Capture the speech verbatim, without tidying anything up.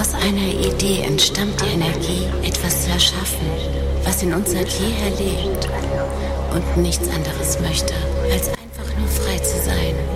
Aus einer Idee entstammt die Energie, etwas zu erschaffen, was in uns seit jeher lebt und nichts anderes möchte, als einfach nur frei zu sein.